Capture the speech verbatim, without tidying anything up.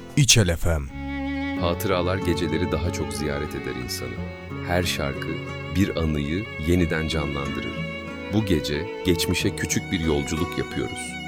İçel F M. Hatıralar geceleri daha çok ziyaret eder insanı. Her şarkı bir anıyı yeniden canlandırır. Bu gece geçmişe küçük bir yolculuk yapıyoruz.